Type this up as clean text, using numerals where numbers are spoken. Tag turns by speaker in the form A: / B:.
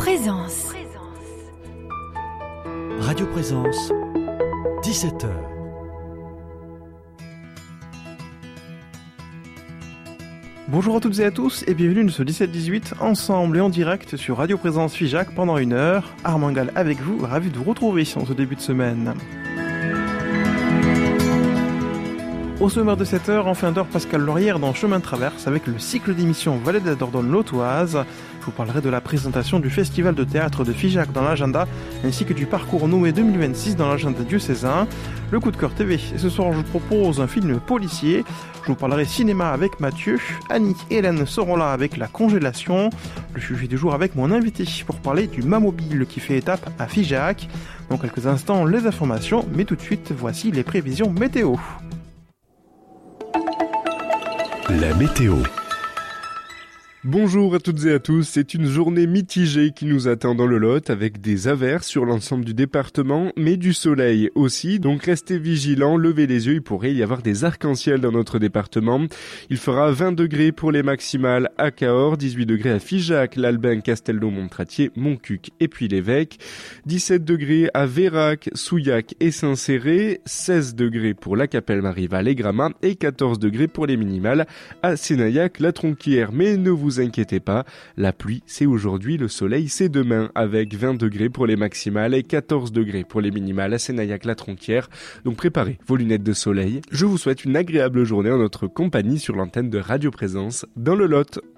A: Présence.
B: Radio Présence, 17h.
C: Bonjour à toutes et à tous et bienvenue dans ce 17-18 ensemble et en direct sur Radio Présence Figeac pendant une heure. Armand Gall avec vous, ravi de vous retrouver en ce début de semaine. Au sommaire de cette heure, en fin d'heure, Pascal Laurière dans Chemin de Traverse avec le cycle d'émissions Vallée de la Dordogne-Lautoise. Je vous parlerai de la présentation du festival de théâtre de Figeac dans l'agenda ainsi que du parcours Noé 2026 dans l'agenda diocésain. Le coup de cœur TV. Et ce soir, je vous propose un film policier. Je vous parlerai cinéma avec Mathieu. Annie et Hélène seront là avec la congélation. Le sujet du jour avec mon invité pour parler du Mamobile qui fait étape à Figeac. Dans quelques instants, les informations, mais tout de suite, voici les prévisions météo.
B: La météo.
D: Bonjour à toutes et à tous, c'est une journée mitigée qui nous attend dans le Lot avec des averses sur l'ensemble du département, mais du soleil aussi, donc restez vigilants, levez les yeux, il pourrait y avoir des arcs-en-ciel dans notre département. Il fera 20 degrés pour les maximales à Cahors, 18 degrés à Figeac, l'Albin, Castelnau, Montratier, Montcuq et puis l'Évêque, 17 degrés à Vérac, Souillac et Saint-Céré, 16 degrés pour la Capelle-Marival et Gramat et 14 degrés pour les minimales à Sénaillac, la Tronquière. Mais ne vous inquiétez pas, la pluie c'est aujourd'hui, le soleil c'est demain avec 20 degrés pour les maximales et 14 degrés pour les minimales à Sénaillac-la-Tronquière. Donc préparez vos lunettes de soleil. Je vous souhaite une agréable journée en notre compagnie sur l'antenne de Radio Présence dans le Lot.